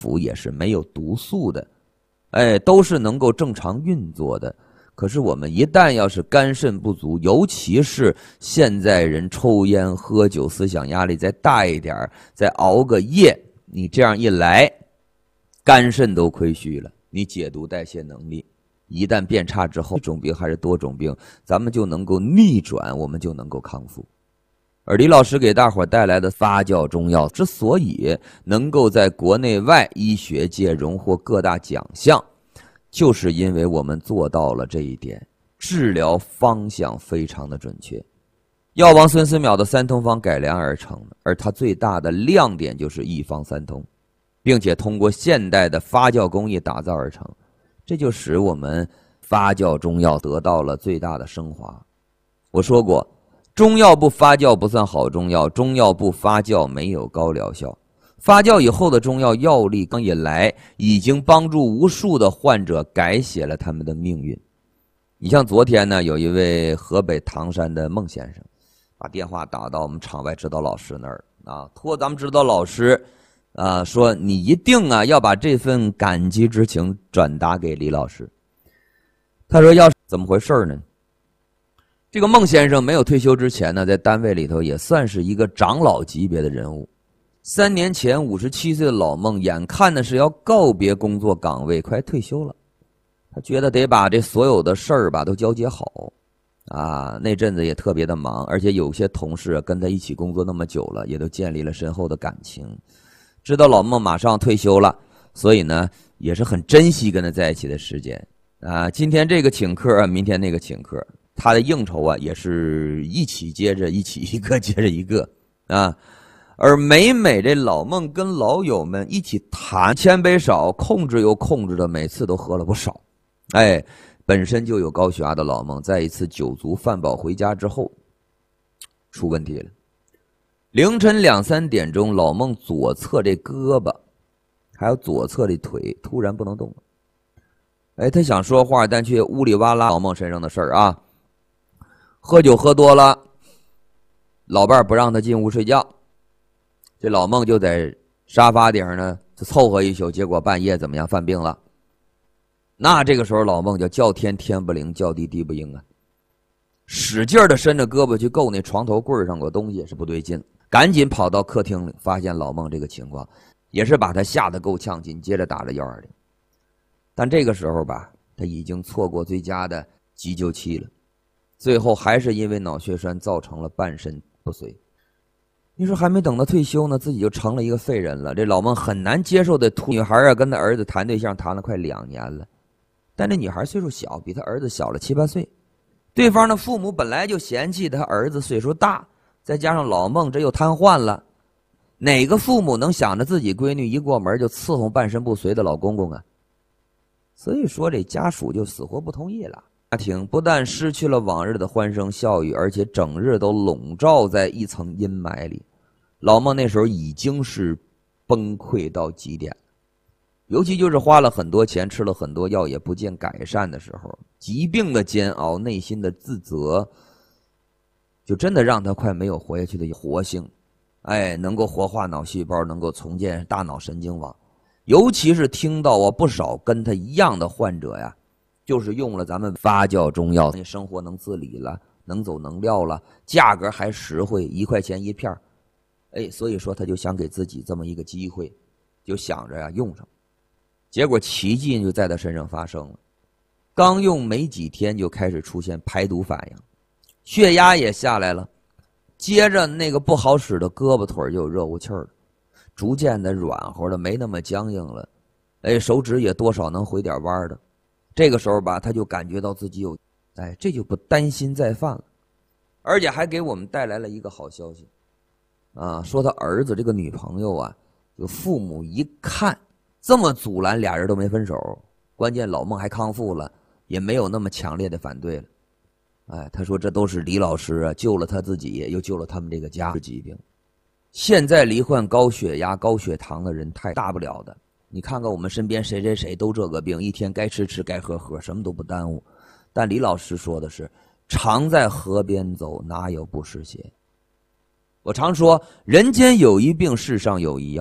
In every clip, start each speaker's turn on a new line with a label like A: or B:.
A: 腑也是没有毒素的，都是能够正常运作的。可是我们一旦要是肝肾不足，尤其是现在人抽烟喝酒，思想压力再大一点，再熬个夜，你这样一来，肝肾都亏虚了，你解毒代谢能力一旦变差之后，一种病还是多种病，咱们就能够逆转，我们就能够康复。而李老师给大伙带来的发酵中药之所以能够在国内外医学界荣获各大奖项，就是因为我们做到了这一点，治疗方向非常的准确。药王孙思邈的三通方改良而成的，而它最大的亮点就是一方三通，并且通过现代的发酵工艺打造而成，这就使我们发酵中药得到了最大的升华。我说过，中药不发酵不算好中药，中药不发酵没有高疗效。发酵以后的中药药力刚一来，已经帮助无数的患者改写了他们的命运。你像昨天呢，有一位河北唐山的孟先生把电话打到我们场外指导老师那儿托咱们指导老师说你一定要把这份感激之情转达给李老师。他说要是怎么回事呢？这个孟先生没有退休之前呢，在单位里头也算是一个长老级别的人物。3年前57岁的老孟眼看的是要告别工作岗位，快退休了。他觉得得把这所有的事儿吧都交接好那阵子也特别的忙，而且有些同事跟他一起工作那么久了，也都建立了深厚的感情。知道老孟马上退休了，所以呢也是很珍惜跟他在一起的时间今天这个请客，明天那个请客，他的应酬也是一起接着一起，一个接着一个而每这老孟跟老友们一起谈，千杯少，控制又控制的，每次都喝了不少。本身就有高血压的老孟，在一次酒足饭饱回家之后出问题了。凌晨2、3点钟，老孟左侧这胳膊还有左侧这腿突然不能动了。他想说话，但却呜里哇啦老孟身上的事儿喝酒喝多了，老伴不让他进屋睡觉，这老孟就在沙发顶呢就凑合一宿，结果半夜怎么样犯病了。那这个时候老孟就叫天天不灵，叫地地不应使劲的伸着胳膊去够那床头柜上个东西，是不对劲，赶紧跑到客厅里，发现老孟这个情况，也是把他吓得够呛，紧接着打了120。但这个时候吧，他已经错过最佳的急救期了，最后还是因为脑血栓造成了半身不遂。你说还没等他退休呢，自己就成了一个废人了。这老孟很难接受的，女孩跟他儿子谈对象谈了快2年了，但这女孩岁数小，比他儿子小了7、8岁。对方的父母本来就嫌弃他儿子岁数大，再加上老孟这又瘫痪了，哪个父母能想着自己闺女一过门就伺候半身不遂的老公公所以说这家属就死活不同意了。家庭不但失去了往日的欢声笑语，而且整日都笼罩在一层阴霾里。老孟那时候已经是崩溃到极点，尤其就是花了很多钱，吃了很多药也不见改善的时候，疾病的煎熬，内心的自责，就真的让他快没有活下去的活性。能够活化脑细胞，能够重建大脑神经网。尤其是听到不少跟他一样的患者就是用了咱们发酵中药，生活能自理了，能走能撂了，价格还实惠，1块钱1片所以说他就想给自己这么一个机会，就想着用上。结果奇迹就在他身上发生了，刚用没几天就开始出现排毒反应，血压也下来了，接着那个不好使的胳膊腿就有热乎气儿了，逐渐的软和了，没那么僵硬了，手指也多少能回点弯的。这个时候吧，他就感觉到自己有这就不担心再犯了。而且还给我们带来了一个好消息说他儿子这个女朋友就父母一看这么阻拦，俩人都没分手，关键老孟还康复了，也没有那么强烈的反对了。他说这都是李老师救了他自己，又救了他们这个家疾病。现在罹患高血压高血糖的人太大不了的，你看看我们身边谁谁谁都这个病，一天该吃吃该喝喝，什么都不耽误。但李老师说的是常在河边走，哪有不湿鞋。我常说人间有一病，世上有一药。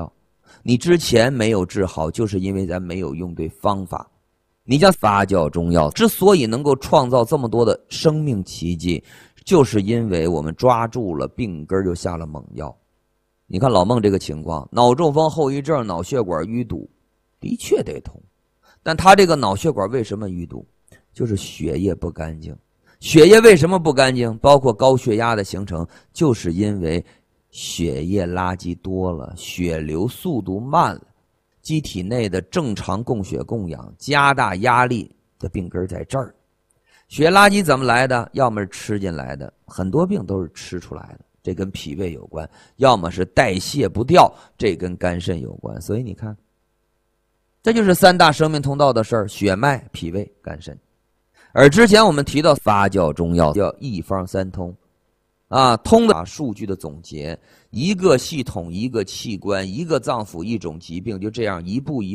A: 你之前没有治好，就是因为咱没有用对方法。你像发酵中药之所以能够创造这么多的生命奇迹，就是因为我们抓住了病根就下了猛药。你看老孟这个情况，脑中风后遗症，脑血管淤堵，的确得通，但他这个脑血管为什么淤堵？就是血液不干净。血液为什么不干净？包括高血压的形成，就是因为血液垃圾多了，血流速度慢了，机体内的正常供血供氧加大压力的病根在这儿。血液垃圾怎么来的？要么是吃进来的，很多病都是吃出来的，这跟脾胃有关；要么是代谢不掉，这跟肝肾有关。所以你看，这就是三大生命通道的事儿：血脉、脾胃、肝肾。而之前我们提到发酵中药叫一方三通，通的数据的总结，一个系统、一个器官、一个脏腑、一种疾病，就这样一步一步